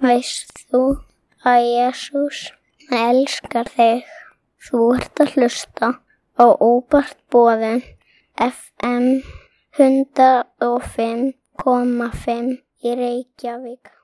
Veist þú að Jesús elskar þig? Þú ert að hlusta á Óvart boðin FM 105,5 í Reykjavík.